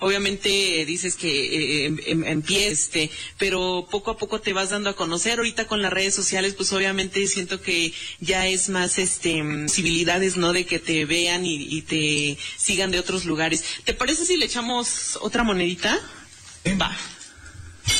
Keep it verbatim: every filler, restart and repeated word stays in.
Obviamente dices que eh, em, empieza, este, pero poco a poco te vas dando a conocer. Ahorita con las redes sociales, pues obviamente siento que ya es más, este, posibilidades, ¿no? De que te vean y, y te sigan de otros lugares. ¿Te parece si le echamos otra monedita? ¿Eh? Va.